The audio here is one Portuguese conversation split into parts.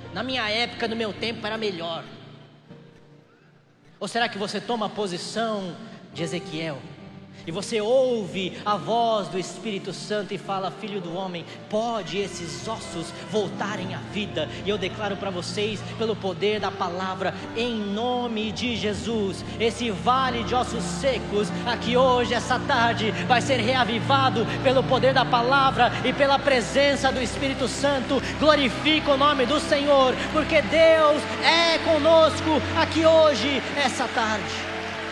Na minha época, no meu tempo, era melhor. Ou será que você toma a posição de Ezequiel? E você ouve a voz do Espírito Santo e fala: filho do homem, pode esses ossos voltarem à vida? E eu declaro para vocês, pelo poder da palavra, em nome de Jesus, esse vale de ossos secos, aqui hoje, essa tarde, vai ser reavivado pelo poder da palavra e pela presença do Espírito Santo. Glorifica o nome do Senhor, porque Deus é conosco aqui hoje, essa tarde.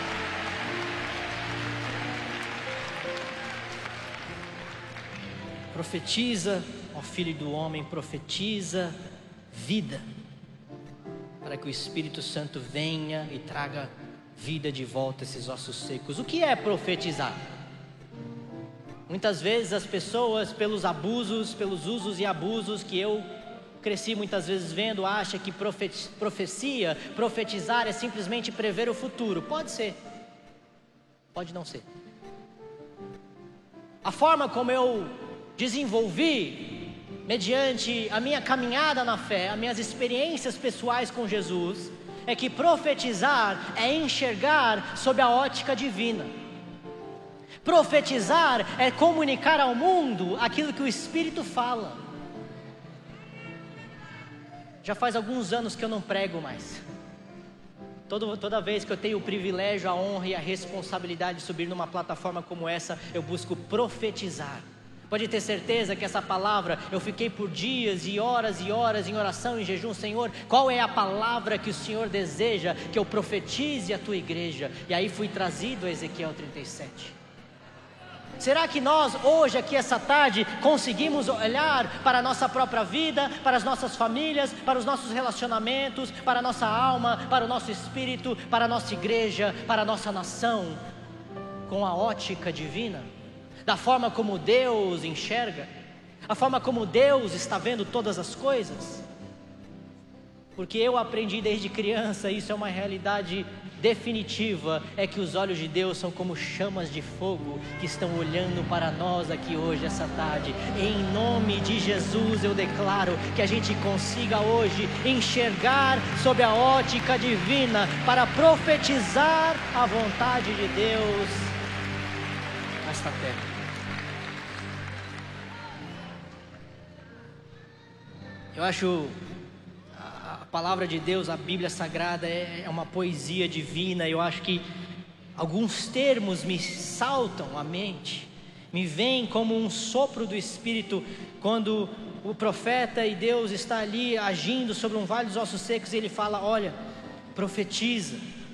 Profetiza, ó filho do homem, profetiza vida, para que o Espírito Santo venha e traga vida de volta a esses ossos secos. O que é profetizar? Muitas vezes as pessoas, pelos abusos, pelos usos e abusos que eu cresci muitas vezes vendo, acham que profecia, profetizar é simplesmente prever o futuro. Pode ser, pode não ser. A forma como eu desenvolvi, mediante a minha caminhada na fé, as minhas experiências pessoais com Jesus, é que profetizar é enxergar sob a ótica divina. Profetizar é comunicar ao mundo aquilo que o Espírito fala. Já faz alguns anos que eu não prego mais. Toda vez que eu tenho o privilégio, a honra e a responsabilidade de subir numa plataforma como essa, eu busco profetizar. Pode ter certeza que essa palavra, eu fiquei por dias e horas em oração, em jejum. Senhor, qual é a palavra que o Senhor deseja que eu profetize à tua igreja? E aí fui trazido a Ezequiel 37. Será que nós hoje aqui essa tarde conseguimos olhar para a nossa própria vida, para as nossas famílias, para os nossos relacionamentos, para a nossa alma, para o nosso espírito, para a nossa igreja, para a nossa nação, com a ótica divina? Da forma como Deus enxerga, a forma como Deus está vendo todas as coisas? Porque eu aprendi desde criança, isso é uma realidade definitiva, é que os olhos de Deus são como chamas de fogo que estão olhando para nós aqui hoje, essa tarde. Em nome de Jesus eu declaro que a gente consiga hoje enxergar sob a ótica divina para profetizar a vontade de Deus nesta terra. Eu acho a palavra de Deus, a Bíblia Sagrada é uma poesia divina. Eu acho que alguns termos me saltam à mente, me vêm como um sopro do Espírito, quando o profeta e Deus está ali agindo sobre um vale dos ossos secos, e ele fala: olha, profetiza,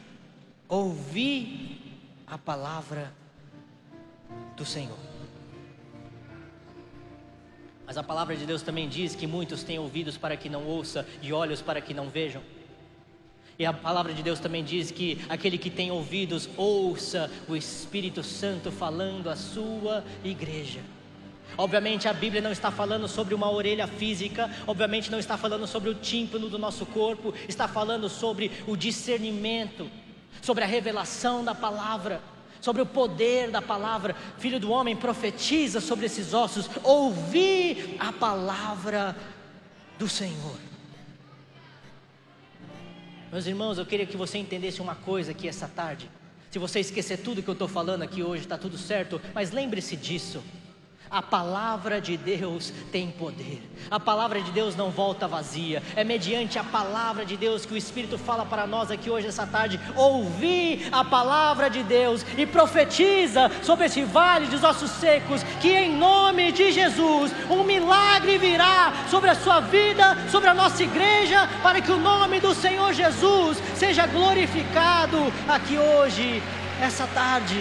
ouvi a palavra do Senhor. Mas a palavra de Deus também diz que muitos têm ouvidos para que não ouçam e olhos para que não vejam. E a palavra de Deus também diz que aquele que tem ouvidos ouça o Espírito Santo falando à sua igreja. Obviamente a Bíblia não está falando sobre uma orelha física, obviamente não está falando sobre o tímpano do nosso corpo, está falando sobre o discernimento, sobre a revelação da palavra, sobre o poder da palavra. Filho do homem, profetiza sobre esses ossos, ouvi a palavra do Senhor. Meus irmãos, eu queria que você entendesse uma coisa aqui essa tarde. Se você esquecer tudo que eu estou falando aqui hoje, está tudo certo, mas lembre-se disso: a palavra de Deus tem poder. A palavra de Deus não volta vazia. É mediante a palavra de Deus que o Espírito fala para nós aqui hoje, essa tarde. Ouvi a palavra de Deus e profetiza sobre esse vale dos ossos secos, que em nome de Jesus um milagre virá sobre a sua vida, sobre a nossa igreja, para que o nome do Senhor Jesus seja glorificado aqui hoje, essa tarde.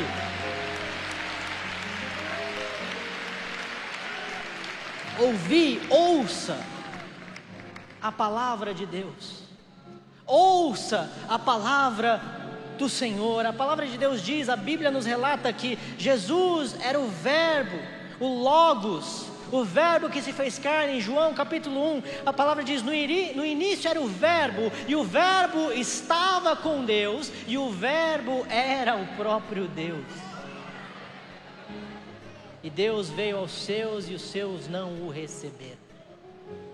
Ouça a palavra de Deus, ouça a palavra do Senhor. A palavra de Deus diz, a Bíblia nos relata que Jesus era o verbo, o Logos, o verbo que se fez carne. Em João capítulo 1, a palavra diz: no início era o verbo, e o verbo estava com Deus, e o verbo era o próprio Deus. E Deus veio aos seus, e os seus não o receberam.